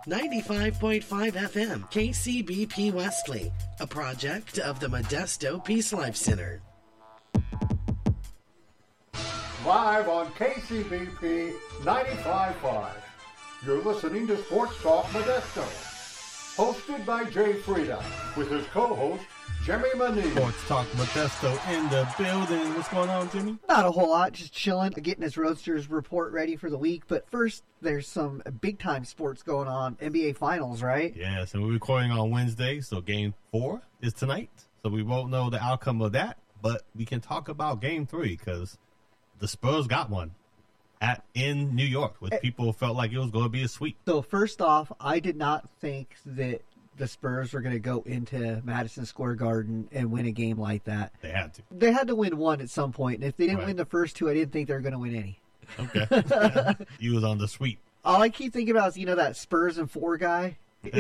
95.5 FM, KCBP Wesley, a project of the Modesto Peace Life Center. Live on KCBP 95.5. You're listening to Sports Talk Modesto. Hosted by Jay Frieda, with his co-host, Jimmy Manini. Sports Talk Modesto in the building. What's going on, Jimmy? Not a whole lot, just chilling, getting his Roadsters report ready for the week. But first, there's some big-time sports going on. NBA Finals, right? Yeah, so we're recording on Wednesday, so Game 4 is tonight. So we won't know the outcome of that, but we can talk about Game 3 because the Spurs got one in New York, which people felt like it was going to be a sweep. So first off, I did not think that the Spurs were going to go into Madison Square Garden and win a game like that. They had to. They had to win one at some point, and if they didn't win the first two, I didn't think they were going to win any. Okay. He was on the sweep. All I keep thinking about is, that Spurs in 4 guy.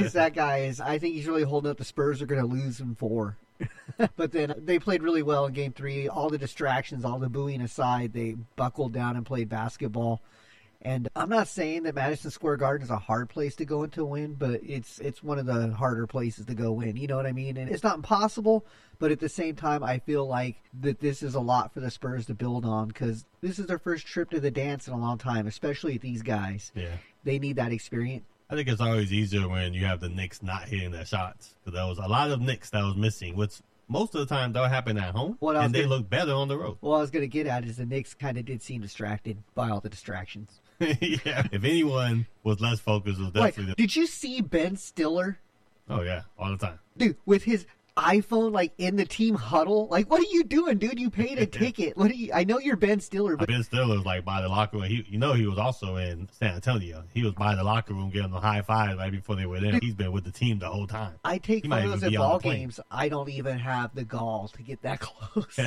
I think he's really holding up the Spurs are going to lose in 4. But then they played really well in Game 3. All the distractions, all the booing aside, they buckled down and played basketball. And I'm not saying that Madison Square Garden is a hard place to go into win, but it's one of the harder places to go win. You know what I mean? And it's not impossible, but at the same time, I feel like that this is a lot for the Spurs to build on because this is their first trip to the dance in a long time, especially these guys. Yeah. They need that experience. I think it's always easier when you have the Knicks not hitting their shots because there was a lot of Knicks that was missing, which most of the time don't happen at home, and they look better on the road. What I was going to get at is the Knicks kind of did seem distracted by all the distractions. Yeah, if anyone was less focused, it was definitely. Did you see Ben Stiller? Oh yeah, all the time, dude, with his iPhone in the team huddle. What are you doing, dude? You paid a ticket. I know you're Ben Stiller, but Ben Stiller was by the locker room. He was also in San Antonio. He was by the locker room getting the high five right before they were there. He's been with the team the whole time. I take photos at ball games. I don't even have the gall to get that close.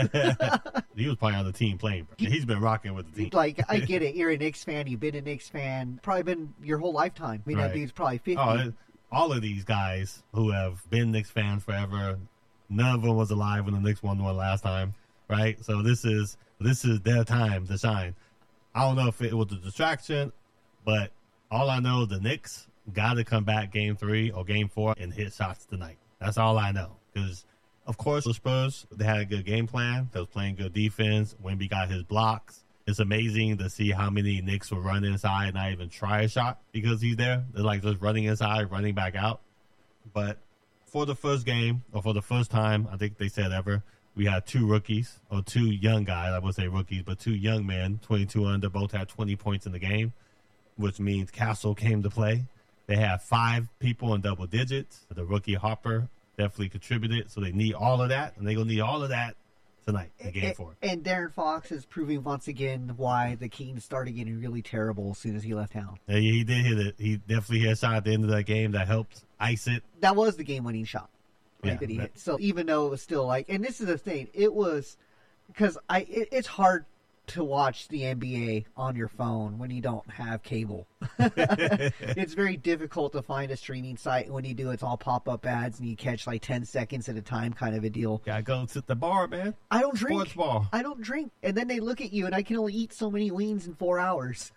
He was probably on the team playing. He's been rocking with the team. I get it. You're a Knicks fan. You've been a Knicks fan. Probably been your whole lifetime. I mean, That dude's probably 50. All of these guys who have been Knicks fans forever, none of them was alive when the Knicks won one last time, right? So this is their time to shine. I don't know if it was a distraction, but all I know, the Knicks got to come back Game 3 or Game 4 and hit shots tonight. That's all I know. Because, of course, the Spurs, they had a good game plan. They was playing good defense. Wemby got his blocks. It's amazing to see how many Knicks will run inside and not even try a shot because he's there. They're just running inside, running back out. But for the first game, or for the first time, I think they said ever, we had 2 rookies, or 2 young guys. I wouldn't say rookies, but 2 young men, 22 under, both had 20 points in the game, which means Castle came to play. They had 5 people in double digits. The rookie Harper definitely contributed, so they need all of that, and they're going to need all of that tonight in Game 4. And Darren Fox is proving once again why the Kings started getting really terrible as soon as he left town. Yeah, he did hit it. He definitely hit a shot at the end of that game that helped ice it. That was the game-winning shot that he hit. So even though it was still and this is the thing, it was because it's hard to watch the NBA on your phone when you don't have cable. It's very difficult to find a streaming site. And when you do, it's all pop-up ads and you catch 10 seconds at a time kind of a deal. Gotta go to the bar, man. I don't drink. Sports bar. I don't drink. And then they look at you and I can only eat so many wings in 4 hours.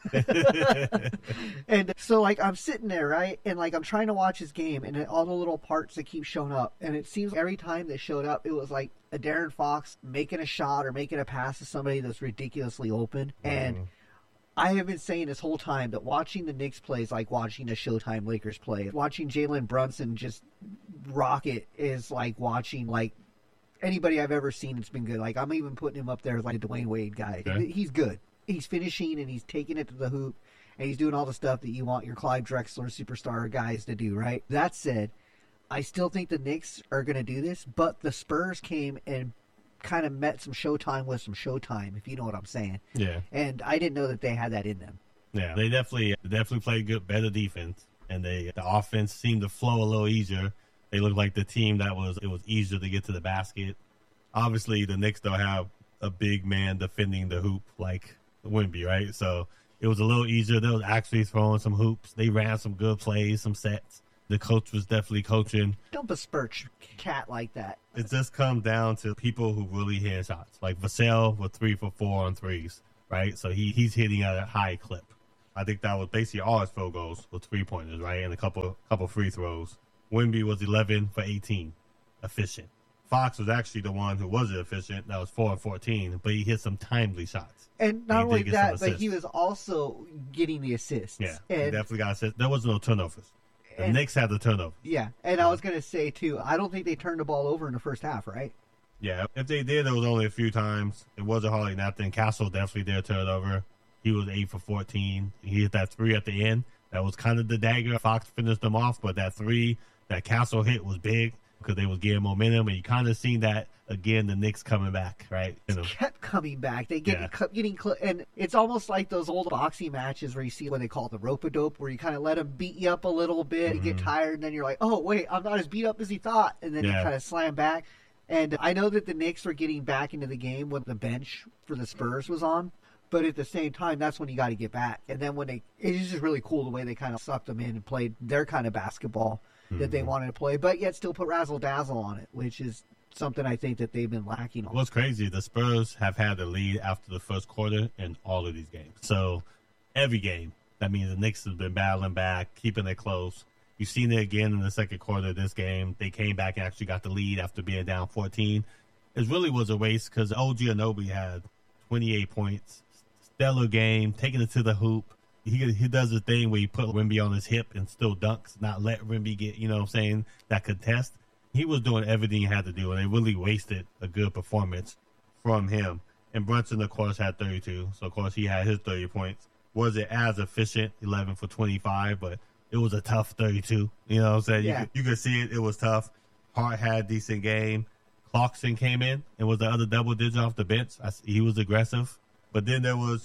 And so I'm sitting there, right? And I'm trying to watch this game and all the little parts that keep showing up. And it seems every time they showed up, it was a Darren Fox making a shot or making a pass to somebody that's ridiculously open. And I have been saying this whole time that watching the Knicks play is like watching a Showtime Lakers play. Watching Jalen Brunson just rock it is like watching anybody I've ever seen that's been good. I'm even putting him up there as a Dwayne Wade guy. Okay. He's good. He's finishing and he's taking it to the hoop and he's doing all the stuff that you want your Clyde Drexler superstar guys to do, right? That said, I still think the Knicks are going to do this, but the Spurs came and kind of met some Showtime with some Showtime, if you know what I'm saying. Yeah. And I didn't know that they had that in them. Yeah, they definitely played good, better defense, and the offense seemed to flow a little easier. They looked like the team it was easier to get to the basket. Obviously, the Knicks don't have a big man defending the hoop like Wemby, right? So it was a little easier. They was actually throwing some hoops. They ran some good plays, some sets. The coach was definitely coaching. Don't besmirch Cat like that. It just comes down to people who really hit shots. Like Vassell with 3 for 4 on threes, right? So he's hitting at a high clip. I think that was basically all his field goals with 3-pointers, right? And a couple free throws. Wemby was 11 for 18, efficient. Fox was actually the one who wasn't efficient. That was 4 of 14, but he hit some timely shots. And not only that, but he was also getting the assists. Yeah, and, he definitely got assists. There was no turnovers. The Knicks had the turnover. Yeah, and I was going to say, too, I don't think they turned the ball over in the first half, right? Yeah, if they did, it was only a few times. It wasn't hardly nothing. Castle definitely did turn it over. He was 8 for 14. He hit that 3 at the end. That was kind of the dagger. Fox finished them off, but that 3 that Castle hit was big because they was getting momentum, and you kind of seen that again. The Knicks coming back, right? Kept coming back. They kept getting and it's almost like those old boxing matches where you see what they call the rope-a-dope, where you kind of let them beat you up a little bit, you get tired, and then you're like, oh wait, I'm not as beat up as he thought, and then you kind of slam back. And I know that the Knicks were getting back into the game when the bench for the Spurs was on. But at the same time, that's when you got to get back. And then it's just really cool the way they kind of sucked them in and played their kind of basketball that they wanted to play, but yet still put razzle-dazzle on it, which is something I think that they've been lacking on. What's crazy, the Spurs have had the lead after the first quarter in all of these games. So every game, that means the Knicks have been battling back, keeping it close. You've seen it again in the second quarter of this game. They came back and actually got the lead after being down 14. It really was a waste because OG Anunoby had 28 points. Stellar game, taking it to the hoop. He does the thing where he put Wemby on his hip and still dunks, not let Wemby get, that contest. He was doing everything he had to do, and they really wasted a good performance from him. And Brunson, of course, had 32. So, of course, he had his 30 points. Was it as efficient, 11 for 25, but it was a tough 32. You know what I'm saying? Yeah. You could see it. It was tough. Hart had a decent game. Clarkson came in and was the other double digit off the bench. He was aggressive. But then there was,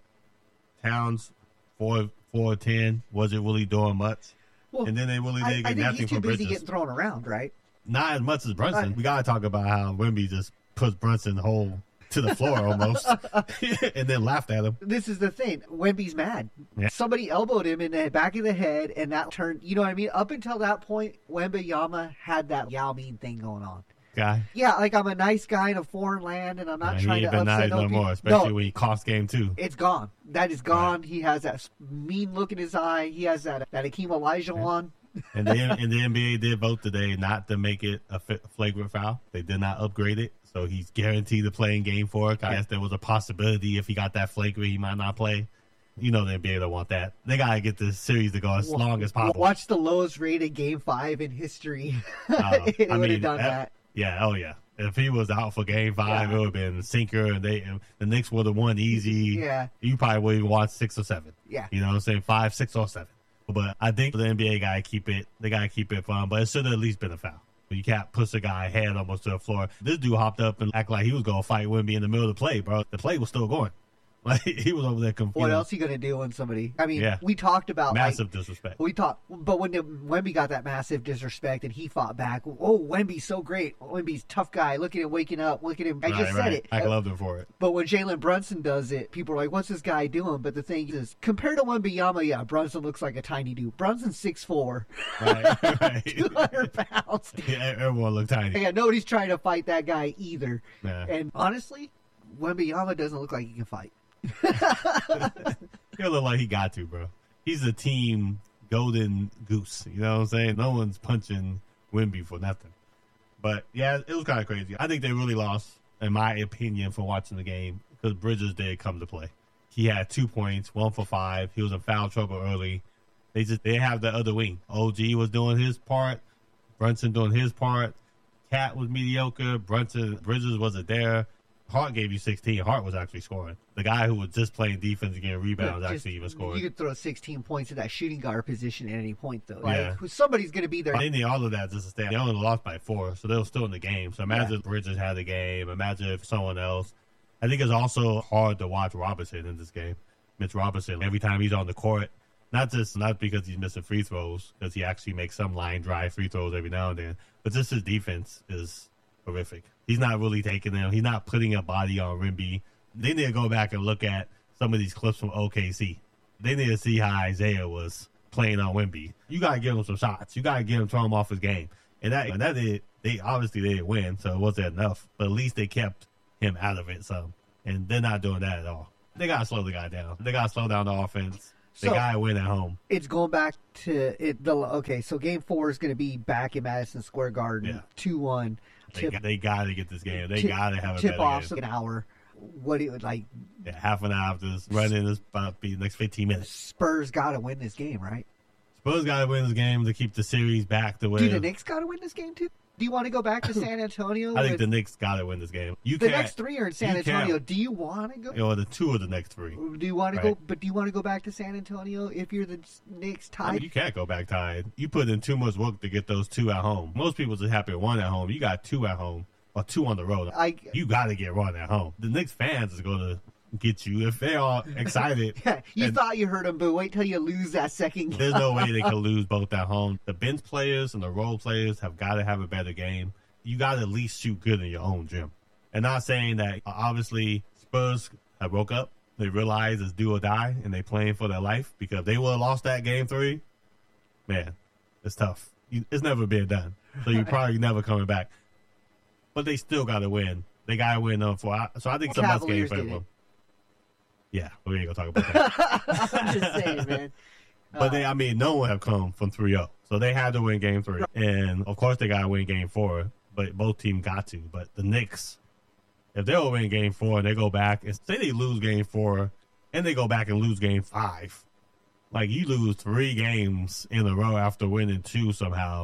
Towns, 4-10, wasn't really doing much. Well, and then they really didn't get nothing from Bridges. He's too busy getting thrown around, right? Not as much as Brunson. We got to talk about how Wemby just puts Brunson whole to the floor almost and then laughed at him. This is the thing. Wemby's mad. Yeah. Somebody elbowed him in the back of the head, and that turned, you know what I mean? Up until that point, Wembanyama had that Yao Ming thing going on. Guy. Yeah, like I'm a nice guy in a foreign land, and I'm not trying to upset nice no more, especially when he cost game too. It's gone. That is gone. Right. He has that mean look in his eye. He has that Hakeem Olajuwon. And the NBA did vote today not to make it a flagrant foul. They did not upgrade it, so he's guaranteed to play in Game 4. I guess there was a possibility if he got that flagrant, he might not play. The NBA don't want that. They got to get this series to go as long as possible. Watch the lowest rated Game 5 in history. It would have done that. Yeah, oh yeah. If he was out for Game 5, it would have been sinker, and the Knicks would have won easy. Yeah. You probably would have watched 6 or 7. Yeah. You know what I'm saying? 5, 6, or 7. But I think the NBA got to keep it. They got to keep it fun. But it should have at least been a foul. You can't push a guy head almost to the floor. This dude hopped up and acted like he was going to fight Wemby in the middle of the play, bro. The play was still going. Like, he was over there confused. What else are you going to do when somebody... I mean, we talked about... Massive disrespect. But when Wemby got that massive disrespect and he fought back, oh, Wemby's so great. Wemby's a tough guy. Look at him waking up. Look at him. I just said it. I loved him for it. But when Jalen Brunson does it, people are like, what's this guy doing? But the thing is, compared to Wembanyama, yeah, Brunson looks like a tiny dude. Brunson's 6'4". Right. 200 pounds. Yeah, everyone looked tiny. Yeah, nobody's trying to fight that guy either. Yeah. And honestly, Wembanyama doesn't look like he can fight. He'll look like he got to, bro. He's a team golden goose. You know what I'm saying? No one's punching Wemby for nothing. But, yeah, it was kind of crazy. I think they really lost, in my opinion, for watching the game because Bridges did come to play. He had 2 points, 1 for 5. He was in foul trouble early. They have the other wing. OG was doing his part. Brunson doing his part. Cat was mediocre. Bridges wasn't there. Hart gave you 16. Hart was actually scoring. The guy who was just playing defense and getting rebounds actually even scored. You could throw 16 points at that shooting guard position at any point, though. Yeah. Like, somebody's going to be there. They need all of that just to stay. They only lost by 4, so they were still in the game. So imagine if Bridges had the game. Imagine if someone else. I think it's also hard to watch Robinson in this game. Mitch Robinson, every time he's on the court, not because he's missing free throws, because he actually makes some line drive free throws every now and then, but just his defense is horrific. He's not really taking them. He's not putting a body on Wemby. They need to go back and look at some of these clips from OKC. They need to see how Isaiah was playing on Wemby. You got to give him some shots. You got to get him, throw him off his game. And that they obviously didn't win, so it wasn't enough. But at least they kept him out of it. So, and they're not doing that at all. They got to slow the guy down. They got to slow down the offense. They gotta win at home. It's going back to it. So Game 4 is going to be back in Madison Square Garden, 2-1. They gotta get this game. They gotta have a better tip-offs game. An hour. What do you like? Yeah, half an hour. Just running this about be the next 15 minutes. Spurs got to win this game, right? Spurs gotta win this game to keep the series back the way. Do the Knicks got to win this game too? Do you want to go back to San Antonio? I think the Knicks gotta win this game. The next 3 are in San Antonio. Do you want to go? You know, the 2 of the next 3. Do you want to go? But do you want to go back to San Antonio if you're the Knicks tied? I mean, you can't go back tied. You put in too much work to get those 2 at home. Most people just happy with 1 at home. You got 2 at home or 2 on the road. You got to get 1 at home. The Knicks fans is going to get you if they are excited. You thought you heard them, but wait till you lose that second game. There's no way they can lose both at home. The bench players and the role players have got to have a better game. You got to at least shoot good in your own gym. And not saying that, obviously, Spurs have woke up. They realize it's do or die, and they playing for their life. Because if they would have lost that game 3, man, it's tough. It's never been done. So you're probably never coming back. But they still got to win. They got to win them for. So I think somebody's game for them. Yeah, we ain't gonna talk about that. I'm just saying, man. But no one have come from 3-0, so they had to win Game 3, and of course they got to win Game 4. But both teams got to. But the Knicks, if they'll win Game 4 and they go back and say they lose Game 4, and they go back and lose Game 5, like you lose 3 games in a row after winning 2 somehow.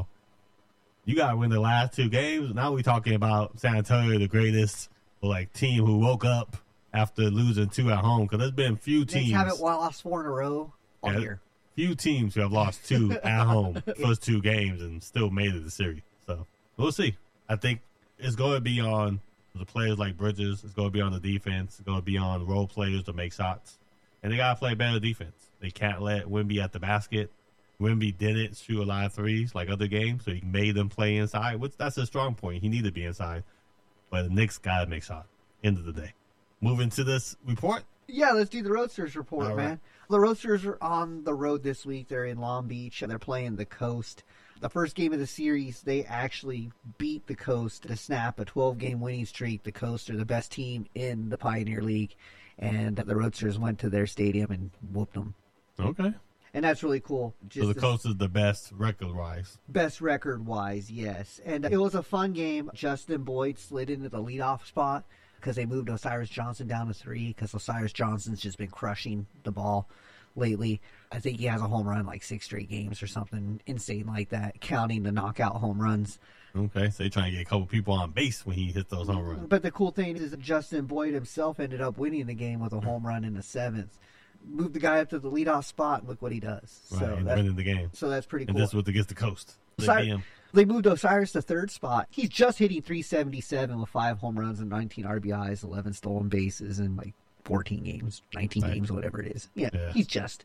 You got to win the last 2 games. Now we're talking about San Antonio, the greatest team who woke up after losing 2 at home. Because there's been few teams. They haven't lost 4 in a row all year. Few teams who have lost 2 at home first 2 games and still made it to the series. So we'll see. I think it's going to be on the players like Bridges. It's going to be on the defense. It's going to be on role players to make shots. And they got to play better defense. They can't let Wemby at the basket. Wemby didn't shoot a lot of threes like other games, so he made them play inside, which that's a strong point. He needed to be inside. But the Knicks got to make shots. End of the day. Moving to this report. Yeah, let's do the Roadsters report, All man. right. The Roadsters are on the road this week. They're in Long Beach, and they're playing the Coast. The first game of the series, they actually beat the Coast to snap a 12-game winning streak. The Coast are the best team in the Pioneer League, and the Roadsters went to their stadium and whooped them. Okay. And that's really cool. So the Coast is the best record-wise. Best record-wise, yes. And it was a fun game. Justin Boyd slid into the leadoff spot because they moved Osiris Johnson down to 3 because Osiris Johnson's just been crushing the ball lately. I think he has a home run like 6 straight games or something insane like that, counting the knockout home runs. Okay, so they're trying to get a couple people on base when he hit those home runs. But the cool thing is that Justin Boyd himself ended up winning the game with a home run in the 7th. Moved the guy up to the leadoff spot, and look what he does. Right, So and that's winning the game. So that's pretty cool. And this was against the Coast. They moved Osiris to 3rd spot. He's just hitting .377 with 5 home runs and 19 RBIs, 11 stolen bases in like 14 games, 19 games, whatever it is. Yeah. He's just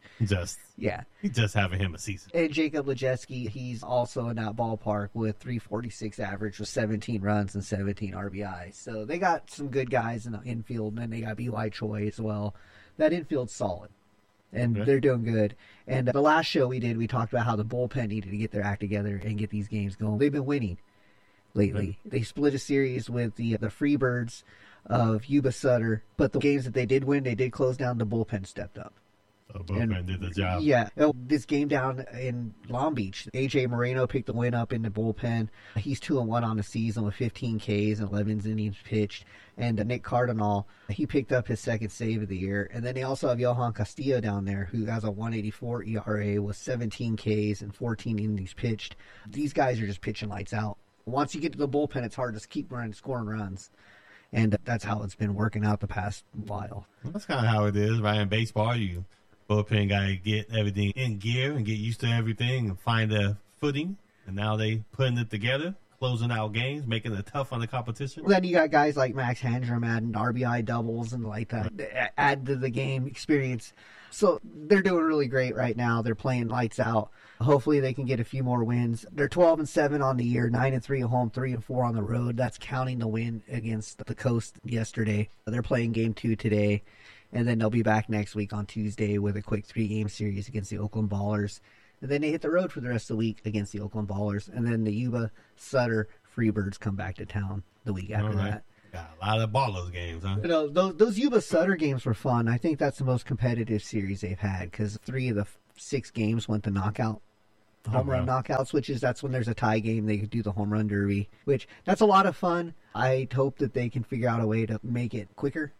having him a season. And Jacob Lejeski, he's also in that ballpark with .346 average with 17 runs and 17 RBIs. So they got some good guys in the infield, and then they got B.Y. Choi as well. That infield's solid. And they're doing good. And the last show we did, we talked about how the bullpen needed to get their act together and get these games going. They've been winning lately. They split a series with the Freebirds of Yuba Sutter, but the games that they did win, they did close down. The bullpen stepped up. So bullpen did the job. Yeah. This game down in Long Beach, A.J. Moreno picked the win up in the bullpen. He's 2-1 on the season with 15 Ks and 11 innings pitched. And Nick Cardinal, he picked up his 2nd save of the year. And then they also have Johan Castillo down there, who has a 1.84 ERA with 17 Ks and 14 innings pitched. These guys are just pitching lights out. Once you get to the bullpen, it's hard to keep scoring runs. And that's how it's been working out the past while. Well, that's kind of how it is, right? In baseball, you bullpen got to get everything in gear and get used to everything and find a footing. And now they putting it together, closing out games, making it tough on the competition. Then you got guys like Max Handrum adding RBI doubles and like that, add to the game experience. So they're doing really great right now. They're playing lights out. Hopefully they can get a few more wins. They're 12-7 on the year, 9-3 at home, 3-4 on the road. That's counting the win against the Coast yesterday. They're playing game 2 today, and then they'll be back next week on Tuesday with a quick 3-game series against the Oakland Ballers. And then they hit the road for the rest of the week against the Oakland Ballers, and then the Yuba Sutter Freebirds come back to town the week after that. Got a lot of ballers games, huh? You know, those Yuba Sutter games were fun. I think that's the most competitive series they've had because 3 of the 6 games went to knockout. Home run knockouts, that's when there's a tie game. They could do the home run derby, which that's a lot of fun. I hope that they can figure out a way to make it quicker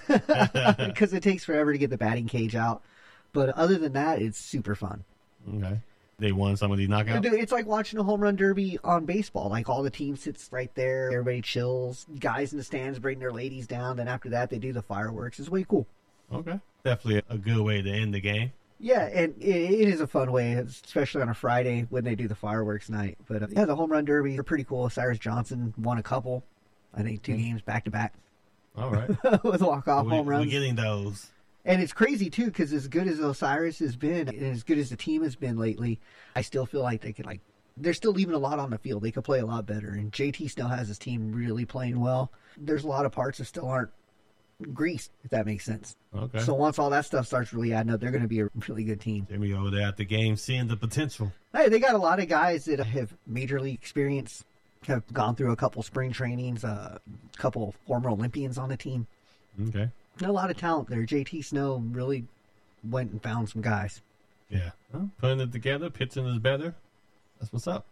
because it takes forever to get the batting cage out. But other than that, it's super fun. Okay. They won some of these knockouts? Dude, it's like watching a home run derby on baseball. Like all the team sits right there. Everybody chills. Guys in the stands bring their ladies down. Then after that, they do the fireworks. It's way cool. Okay. Definitely a good way to end the game. Yeah, and it is a fun way, especially on a Friday when they do the fireworks night. But yeah, the home run derby are pretty cool. Cyrus Johnson won a couple, I think 2 games back to back. All right. With walk-off home runs. We're getting those. And it's crazy, too, because as good as Osiris has been, and as good as the team has been lately, I still feel like they could, they're still leaving a lot on the field. They could play a lot better. And JT still has his team really playing well. There's a lot of parts that still aren't greased, if that makes sense. Okay. So once all that stuff starts really adding up, they're going to be a really good team. Jimmy over there at the game seeing the potential. Hey, they got a lot of guys that have major league experience, have gone through a couple spring trainings, a couple former Olympians on the team. Okay. A lot of talent there. JT Snow really went and found some guys. Yeah. Well, putting it together, pitching is better. That's what's up.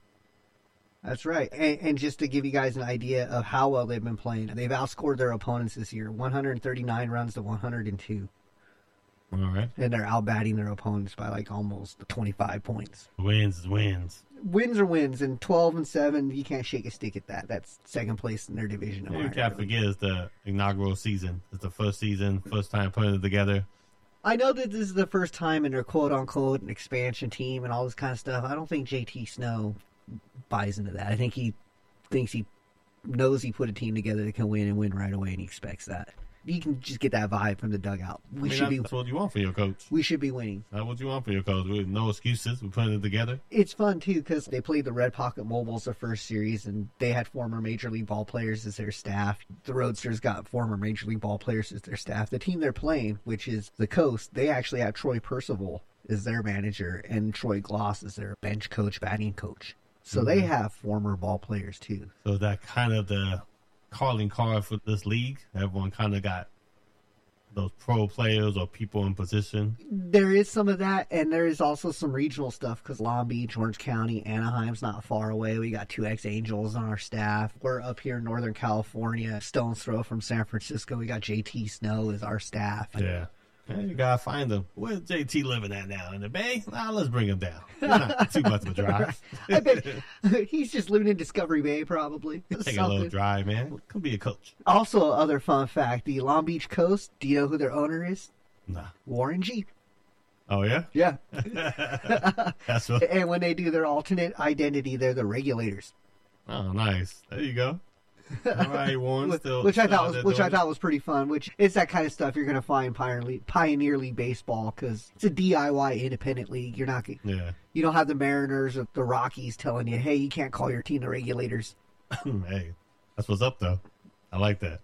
That's right. And just to give you guys an idea of how well they've been playing, they've outscored their opponents this year, 139 runs to 102. All right. And they're outbatting their opponents by almost 25 points. Wins is wins. Wins are wins, and 12-7, you can't shake a stick at that. That's second place in their division. You can't forget it's the inaugural season. It's the first season, first time putting it together. I know that this is the first time in their quote-unquote expansion team and all this kind of stuff. I don't think JT Snow buys into that. I think he thinks he knows he put a team together that can win and win right away, and he expects that. You can just get that vibe from the dugout. That's what you want for your coach. We should be winning. That's what you want for your coach. With no excuses. We're putting it together. It's fun, too, because they played the Red Pocket Mobiles the first series, and they had former Major League Ball players as their staff. The Roadsters got former Major League Ball players as their staff. The team they're playing, which is the Coast, they actually have Troy Percival as their manager and Troy Gloss as their bench coach, batting coach. So they have former ball players, too. So that kind of the calling card for this league. Everyone kind of got those pro players or people in position. There is some of that, and there is also some regional stuff because Long Beach, Orange County, Anaheim's not far away. We got 2 ex-Angels on our staff. We're up here in Northern California, stone's throw from San Francisco. We got JT Snow as our staff. Yeah. You gotta find them. Where's JT living at now? In the Bay? Nah, let's bring him down. Not too much of a drive. I bet he's just living in Discovery Bay, probably. Take a little drive, man. Come be a coach. Also, other fun fact: the Long Beach Coast. Do you know who their owner is? Nah. Warren G. Oh yeah. Yeah. That's what. And when they do their alternate identity, they're the Regulators. Oh, nice. There you go. All right, Warren. Which I thought was pretty fun. Which is that kind of stuff you're going to find Pioneer League baseball because it's a DIY independent league. You're not. Yeah. You don't have the Mariners or the Rockies telling you, "Hey, you can't call your team the Regulators." Hey, that's what's up though. I like that.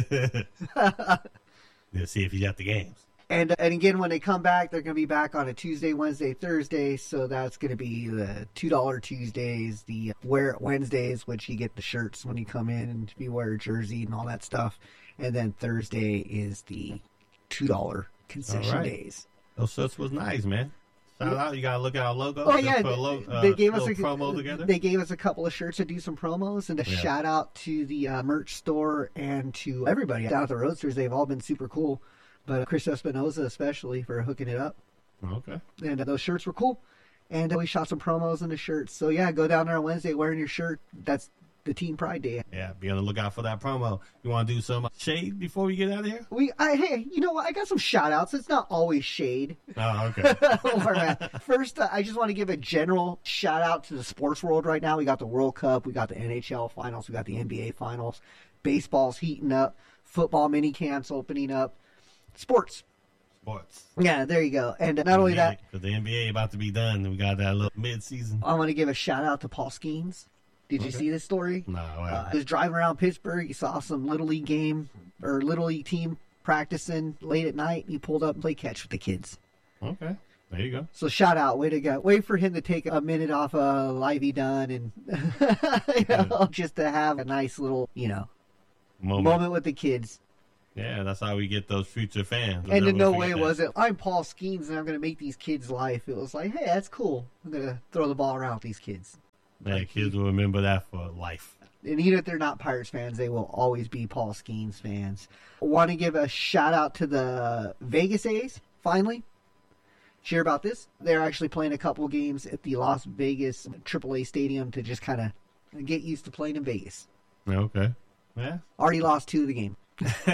Let's see if he's at the games. And again, when they come back, they're going to be back on a Tuesday, Wednesday, Thursday. So that's going to be the $2 Tuesdays, the Wear It Wednesdays, which you get the shirts when you come in and you wear a jersey and all that stuff. And then Thursday is the $2 concession days. Those shirts was nice, man. Shout out! You gotta look at our logo. Oh yeah, they gave us a promo together. They gave us a couple of shirts to do some promos, and a shout out to the merch store and to everybody down at the Roadsters. They've all been super cool. But Chris Espinoza especially for hooking it up. Okay. And those shirts were cool. And we shot some promos in the shirts. So yeah, go down there on Wednesday wearing your shirt. That's the Team Pride Day. Yeah, be on the lookout for that promo. You want to do some shade before we get out of here? Hey, you know what? I got some shout outs. It's not always shade. Oh, okay. First, I just want to give a general shout out to the sports world right now. We got the World Cup. We got the NHL finals. We got the NBA finals. Baseball's heating up. Football mini camps opening up. Sports. Yeah, there you go. And not only that, because the NBA about to be done, we got that little mid-season. I want to give a shout out to Paul Skeens. Did you see this story? No. I was driving around Pittsburgh. He saw some Little League game or Little League team practicing late at night. He pulled up and played catch with the kids. Okay. There you go. So shout out, way to go. Wait for him to take a minute off Livey Dunn and just to have a nice little, moment with the kids. Yeah, that's how we get those future fans. And in no way was it, I'm Paul Skeens and I'm going to make these kids' life. It was like, hey, that's cool. I'm going to throw the ball around with these kids. Yeah, kids will remember that for life. And even if they're not Pirates fans, they will always be Paul Skeens fans. I want to give a shout out to the Vegas A's, finally. Did you hear about this? They're actually playing a couple games at the Las Vegas AAA Stadium to just kind of get used to playing in Vegas. Okay. Yeah. Already lost 2 of the game.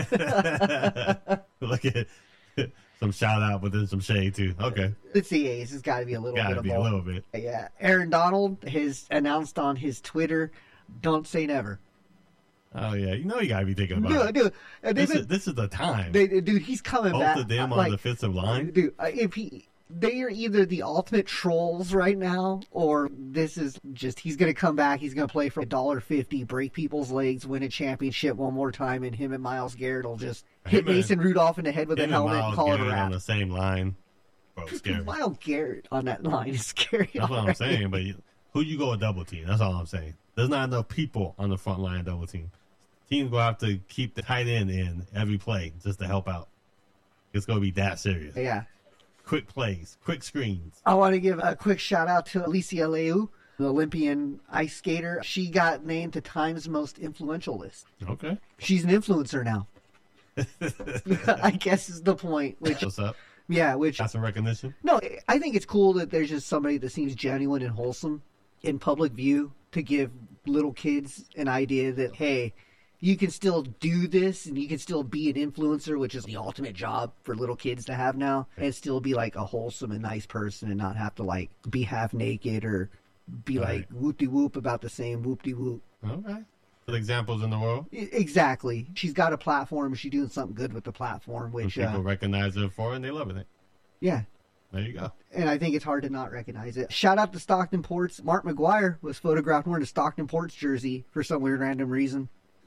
Look at some shout out, but then some shade too. Okay. It's the A's. It's got to be a little bit of both. A little bit. Yeah. Aaron Donald has announced on his Twitter, don't say never. Oh, yeah. You know you got to be thinking about it. Dude. This is the time. Dude, he's coming back. Both of them on the defensive line. Dude, they are either the ultimate trolls right now, or this is just, he's going to come back, he's going to play for $1.50, break people's legs, win a championship one more time, and him and Myles Garrett will just hit Mason Rudolph in the head with a helmet and call it a wrap. On the same line. Bro, scary. Myles Garrett on that line is scary. That's what I'm saying, but who you go a double team? That's all I'm saying. There's not enough people on the front line double team. Teams will have to keep the tight end in every play just to help out. It's going to be that serious. Yeah. Quick plays, quick screens. I want to give a quick shout out to Alicia Leu, the Olympian ice skater. She got named to Time's most influential list. Okay. She's an influencer now. I guess is the point. What's up? Yeah, which... Got some recognition? No, I think it's cool that there's just somebody that seems genuine and wholesome in public view to give little kids an idea that, hey, you can still do this and you can still be an influencer, which is the ultimate job for little kids to have now, and still be like a wholesome and nice person and not have to like be half naked or be like whoop-de-whoop about the same whoop-de-whoop. Okay. Good examples in the world. Exactly. She's got a platform. She's doing something good with the platform, which people recognize her for and they loving it. Yeah. There you go. And I think it's hard to not recognize it. Shout out to Stockton Ports. Mark McGuire was photographed wearing a Stockton Ports jersey for some weird random reason.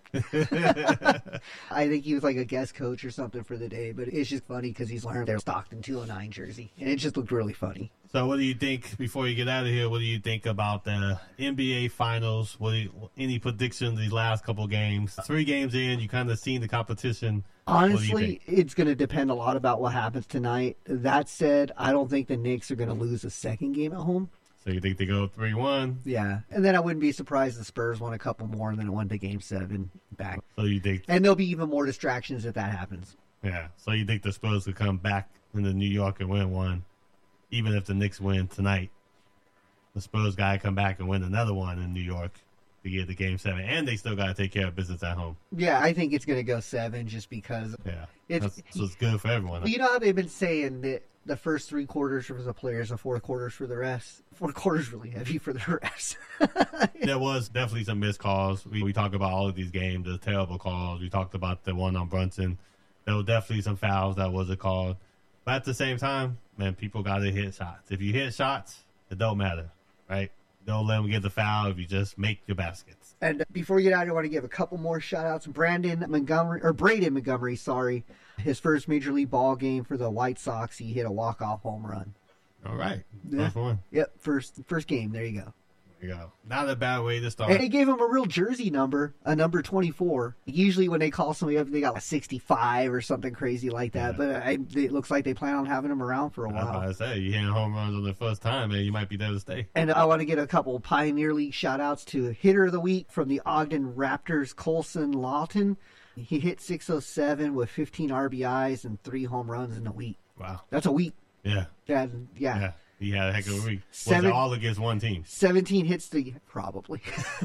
I think he was like a guest coach or something for the day, but it's just funny because he's wearing their Stockton 209 jersey, and it just looked really funny. So what do you think, before you get out of here, what do you think about the NBA Finals? Any predictions these last couple games? 3 games in, you kind of seen the competition. Honestly, it's going to depend a lot about what happens tonight. That said, I don't think the Knicks are going to lose a second game at home. So you think they go 3-1? Yeah. And then I wouldn't be surprised the Spurs won a couple more and then it went to Game 7 back. So you think... And there'll be even more distractions if that happens. Yeah. So you think the Spurs could come back into New York and win one, even if the Knicks win tonight? The Spurs got to come back and win another one in New York to get to Game 7. And they still got to take care of business at home. Yeah, I think it's going to go 7 just because... Yeah. So it's good for everyone. Well, you know how they've been saying that the first 3 quarters for the players, the 4th quarters for the refs. 4th quarters really heavy for the refs. There was definitely some missed calls. We talk about all of these games, the terrible calls. We talked about the one on Brunson. There were definitely some fouls that wasn't called. But at the same time, man, people got to hit shots. If you hit shots, it don't matter, right? Don't let them get the foul if you just make your baskets. And before we get out, I want to give a couple more shout-outs. Braden Montgomery, sorry. His first Major League Ball game for the White Sox, he hit a walk-off home run. All right. Yeah. First one. Yep, first game. There you go. There you go. Not a bad way to start. And they gave him a real jersey number, a number 24. Usually when they call somebody up, they got like 65 or something crazy like that. Yeah. But it looks like they plan on having him around for a while. I was about to say, you hit home runs on the first time, man, you might be there to stay. And I want to get a couple Pioneer League shout-outs to Hitter of the Week from the Ogden Raptors, Colson Lawton. He hit 607 with 15 RBIs and 3 home runs in a week. Wow. That's a week. Yeah. Yeah. He had a heck of a week. Was it all against one team? 17 hits probably.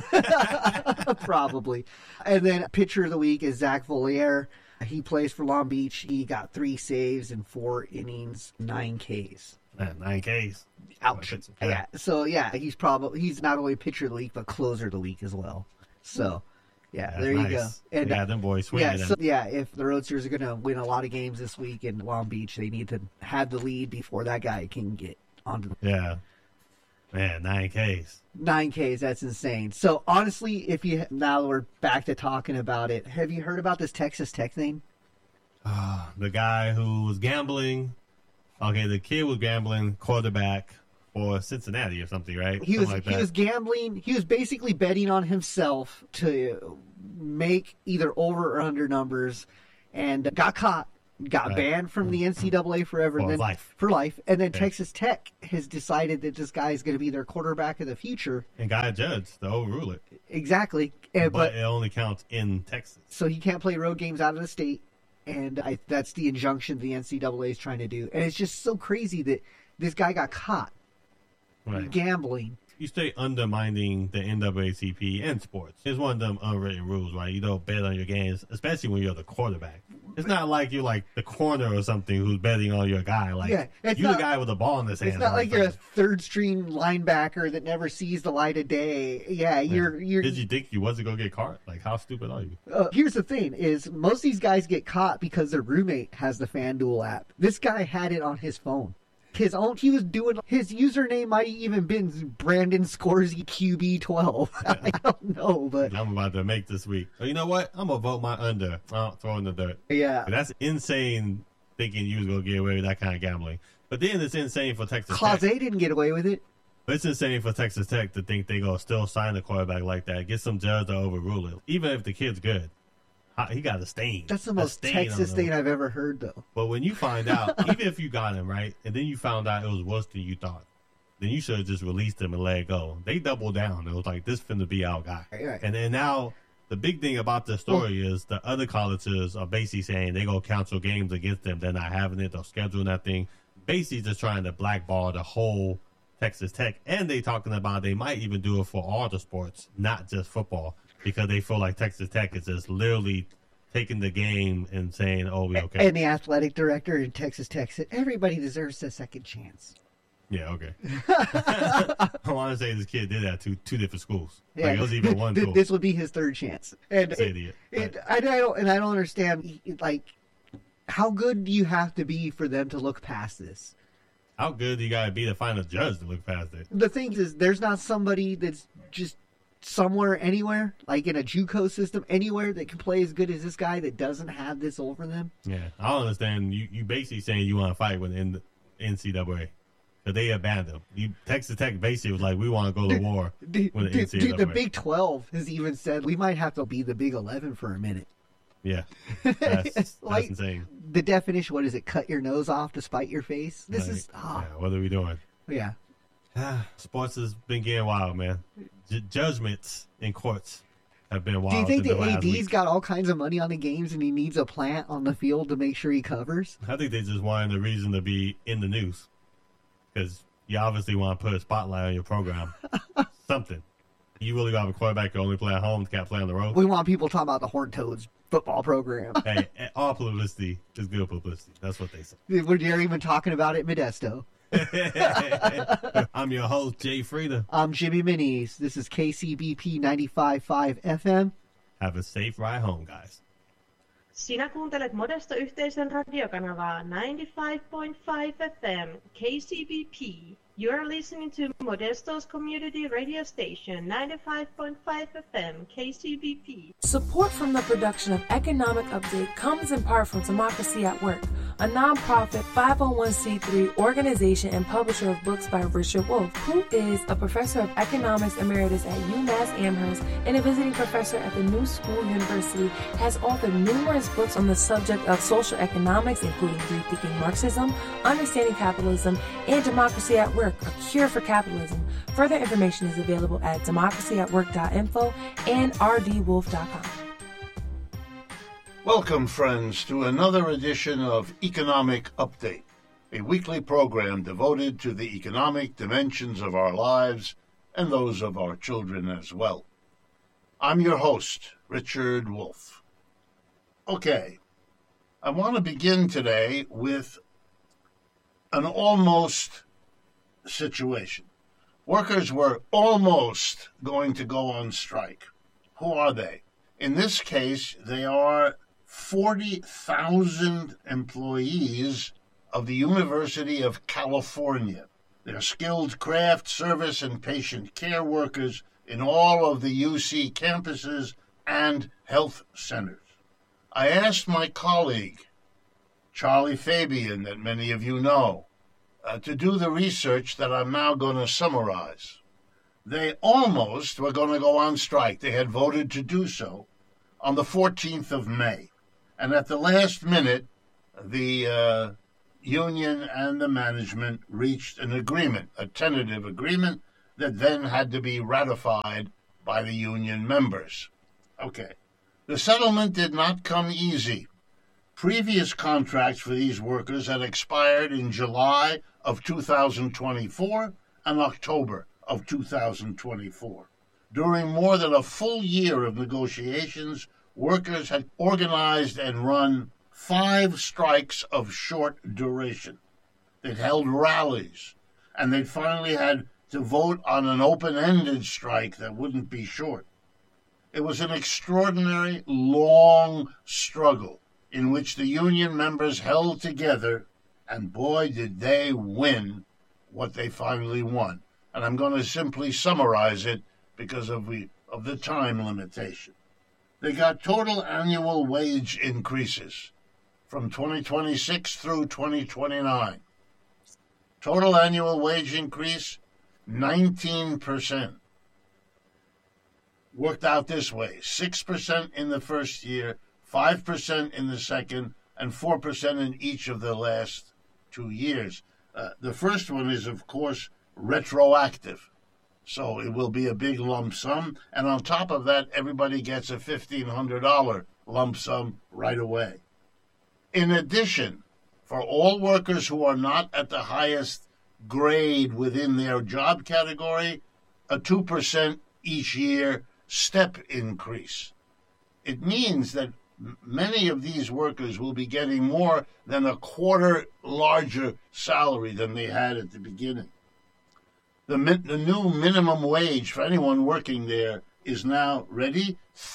Probably. And then pitcher of the week is Zach Valier. He plays for Long Beach. He got 3 saves in 4 innings, 9 Ks. 9 Ks. Ouch. Yeah. So he's not only pitcher of the week but closer of the week as well. So. Yeah, that's there you nice. go. And them boys swinging. If the Roadsters are going to win a lot of games this week in Long Beach, they need to have the lead before that guy can get onto the... Yeah. Man, 9 Ks. 9 Ks, that's insane. So, honestly, now we're back to talking about it. Have you heard about this Texas Tech thing? The guy who was gambling. Okay, the kid was gambling quarterback for Cincinnati or something, right? He was gambling. He was basically betting on himself to make either over or under numbers, and got caught. Got banned from the NCAA forever. For life. And then Texas Tech has decided that this guy is going to be their quarterback of the future. And got a judge to overrule it. Exactly. But it only counts in Texas. So he can't play road games out of the state. And that's the injunction the NCAA is trying to do. And it's just so crazy that this guy got caught gambling. You stay undermining the NAACP and sports. It's one of them unwritten rules, right? You don't bet on your games, especially when you're the quarterback. It's not like you're like the corner or something who's betting on your guy. Like you're the guy with the ball in his hands. It's not like you're a third string linebacker that never sees the light of day. Yeah, you're. Did you think you wasn't gonna get caught? Like, how stupid are you? Here's the thing: is most of these guys get caught because their roommate has the FanDuel app. This guy had it on his phone. His own, he was doing, his username might have even been Brandon Scorsy QB12. I don't know, but I'm about to make this week. So you know what? I'm gonna vote my under. Throw in the dirt. Yeah, but that's insane. Thinking you was gonna get away with that kind of gambling, but then it's insane for Texas Tech. They didn't get away with it. But it's insane for Texas Tech to think they gonna still sign a quarterback like that. Get some judge to overrule it, even if the kid's good. He got a stain. That's the most Texas thing I've ever heard, though. But when you find out, even if you got him, right, and then you found out it was worse than you thought, then you should have just released him and let it go. They doubled down. It was like, this finna be our guy. Right. And then now, the big thing about this story is the other colleges are basically saying they're going to cancel games against them. They're not having it. They're scheduling that thing. Basically just trying to blackball the whole Texas Tech. And they talking about they might even do it for all the sports, not just football, because they feel like Texas Tech is just literally taking the game and saying, "Oh, we okay." And the athletic director in Texas Tech said, "Everybody deserves a second chance." Yeah, okay. I want to say this kid did that to two different schools. Yeah, like, it was even one school. This would be his third chance. And idiot. I don't understand. Like, how good do you have to be for them to look past this? How good do you got to be to find a judge to look past it? The thing is, there's not somebody that's just somewhere, anywhere, like in a JUCO system, anywhere that can play as good as this guy that doesn't have this over them. Yeah, I don't understand. You basically saying you want to fight with the NCAA. Because they abandoned him. Texas Tech basically was like, we want to go to war with the NCAA. The Big 12 has even said, we might have to be the Big 11 for a minute. Yeah, that's like, insane. The definition, what is it? Cut your nose off to spite your face? Yeah, what are we doing? Yeah. Sports has been getting wild, man. Judgments in courts have been wild. Do you think the AD's got all kinds of money on the games and he needs a plant on the field to make sure he covers? I think they just wanted a reason to be in the news. Because you obviously want to put a spotlight on your program. Something. You really got to have a quarterback who only play at home, can't play on the road? We want people talking about the Horned Toads football program. Hey, all publicity is good publicity. That's what they say. We're even talking about it, Modesto. I'm your host, Jay Frieda. I'm Jimmy Minis. This is KCBP 95.5 FM. Have a safe ride home, guys. Sinä kuuntelet Modesto-yhteisön radiokanavaa 95.5 FM, KCBP. You are listening to Modesto's community radio station, 95.5 FM, KCBP. Support from the production of Economic Update comes in part from Democracy at Work, a nonprofit 501c3 organization and publisher of books by Richard Wolff, who is a professor of economics emeritus at UMass Amherst and a visiting professor at the New School University, has authored numerous books on the subject of social economics, including Rethinking Marxism, Understanding Capitalism, and Democracy at Work, a cure for capitalism. Further information is available at democracyatwork.info and rdwolf.com. Welcome, friends, to another edition of Economic Update, a weekly program devoted to the economic dimensions of our lives and those of our children as well. I'm your host, Richard Wolff. Okay, I want to begin today with an almost situation. Workers were almost going to go on strike. Who are they? In this case, they are 40,000 employees of the University of California. They're skilled craft, service, and patient care workers in all of the UC campuses and health centers. I asked my colleague, Charlie Fabian, that many of you know, to do the research that I'm now going to summarize. They almost were going to go on strike. They had voted to do so, on the 14th of May. And at the last minute, the union and the management reached an agreement, a tentative agreement, that then had to be ratified by the union members. Okay. The settlement did not come easy. Previous contracts for these workers had expired in July of 2024 and October of 2024. During more than a full year of negotiations, workers had organized and run 5 strikes of short duration. They'd held rallies, and they'd finally had to vote on an open-ended strike that wouldn't be short. It was an extraordinary, long struggle in which the union members held together, and boy, did they win what they finally won. And I'm going to simply summarize it because of the time limitation. They got total annual wage increases from 2026 through 2029. Total annual wage increase, 19%. Worked out this way: 6% in the first year, 5% in the second, and 4% in each of the last 2 years. The first one is, of course, retroactive. So it will be a big lump sum. And on top of that, everybody gets a $1,500 lump sum right away. In addition, for all workers who are not at the highest grade within their job category, a 2% each year step increase. It means that many of these workers will be getting more than a quarter larger salary than they had at the beginning. The new minimum wage for anyone working there is now, ready,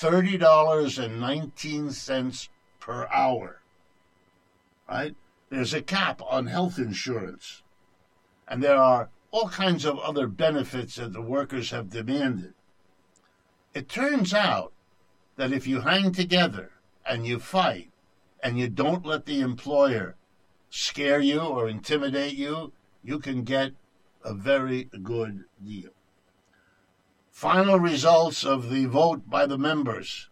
$30.19 per hour. Right? There's a cap on health insurance. And there are all kinds of other benefits that the workers have demanded. It turns out that if you hang together and you fight and you don't let the employer scare you or intimidate you, you can get a very good deal. Final results of the vote by the members.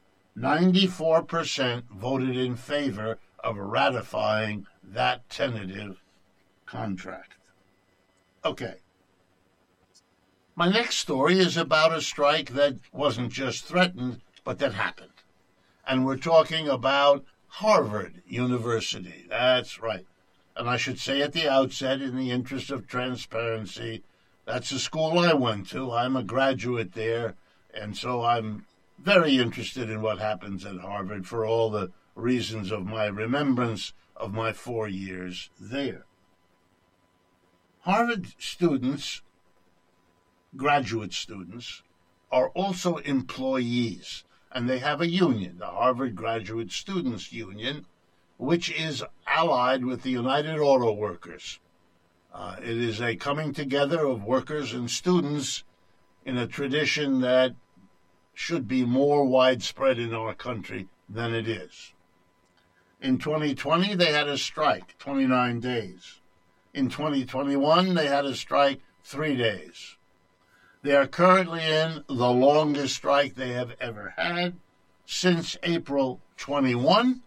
94% voted in favor of ratifying that tentative contract. Okay. My next story is about a strike that wasn't just threatened, but that happened. And we're talking about Harvard University. That's right. And I should say at the outset, in the interest of transparency, that's the school I went to. I'm a graduate there, and so I'm very interested in what happens at Harvard for all the reasons of my remembrance of my 4 years there. Harvard students, graduate students, are also employees, and they have a union, the Harvard Graduate Students Union, which is allied with the United Auto Workers. It is a coming together of workers and students in a tradition that should be more widespread in our country than it is. In 2020, they had a strike, 29 days. In 2021, they had a strike, 3 days. They are currently in the longest strike they have ever had since April 21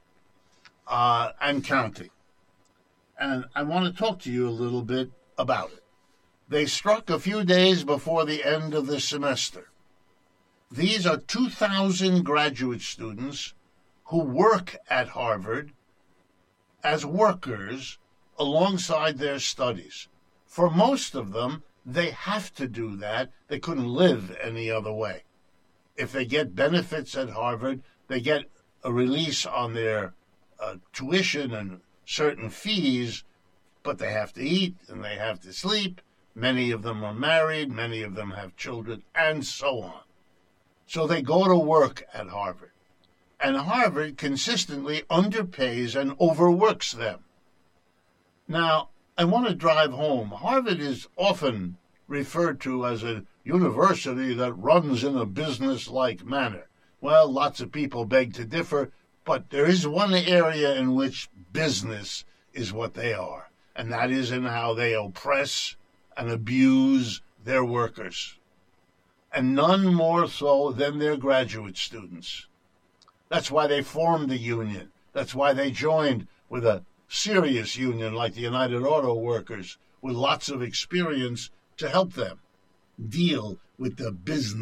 and counting. And I want to talk to you a little bit about it. They struck a few days before the end of the semester. These are 2,000 graduate students who work at Harvard as workers alongside their studies. For most of them, they have to do that. They couldn't live any other way. If they get benefits at Harvard, they get a release on their tuition and certain fees, but they have to eat and they have to sleep. Many of them are married, many of them have children, and so on. So they go to work at Harvard. And Harvard consistently underpays and overworks them. Now, I want to drive home. Harvard is often referred to as a university that runs in a business-like manner. Well, lots of people beg to differ, but there is one area in which business is what they are, and that is in how they oppress and abuse their workers, and none more so than their graduate students. That's why they formed the union. That's why they joined with a serious union like the United Auto Workers with lots of experience to help them deal with the business